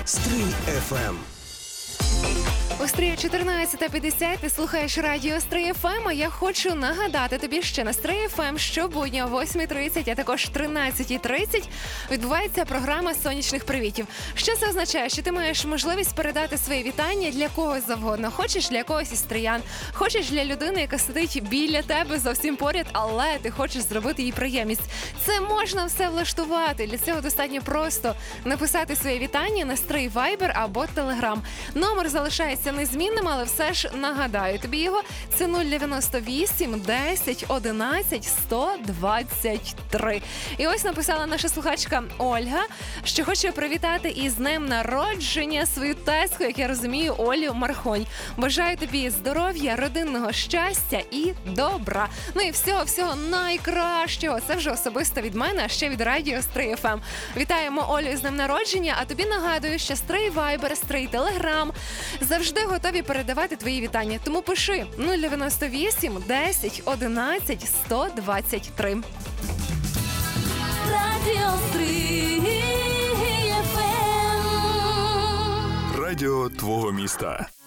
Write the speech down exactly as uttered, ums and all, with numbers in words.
Стрий еф ем. Острія чотирнадцята п'ятдесят, ти слухаєш радіо Стрий еф ем, а я хочу нагадати тобі, що на Стрий еф ем щобудня о восьмій тридцять, а також тринадцятій тридцять відбувається програма сонячних привітів. Що це означає? Що ти маєш можливість передати свої вітання для когось завгодно. Хочеш для когось із стриян, хочеш для людини, яка сидить біля тебе зовсім поряд, але ти хочеш зробити їй приємність. Це можна все влаштувати. Для цього достатньо просто написати своє вітання на Стрий Вайбер або Телеграм. Номер залишається незмінним, але все ж нагадаю тобі його. Це нуль дев'яносто вісім десять одинадцять сто двадцять три. І ось написала наша слухачка Ольга, що хоче привітати із днем народження свою тезку, як я розумію, Олю Мархонь. Бажаю тобі здоров'я, родинного щастя і добра. Ну і всього-всього найкращого. Це вже особисто від мене, а ще від радіо Стрий еф ем. Вітаємо Олю з днем народження, а тобі нагадую, що Стрий Вайбер, Стрий Телеграм завжди готові передавати твої вітання. Тому пиши нуль дев'яносто вісім десять одинадцять сто двадцять три. Радіо Стрий еф ем. Радіо твого міста.